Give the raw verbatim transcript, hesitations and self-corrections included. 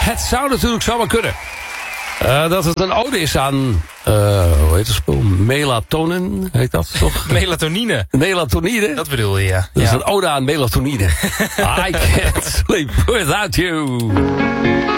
het zou natuurlijk zomaar kunnen. Uh, dat het een ode is aan, uh, hoe heet het spul? Melatonin, heet dat toch? Melatonine. Melatonine? Dat bedoel je, ja. Dat is ja. een ode aan melatonine. I can't sleep without you.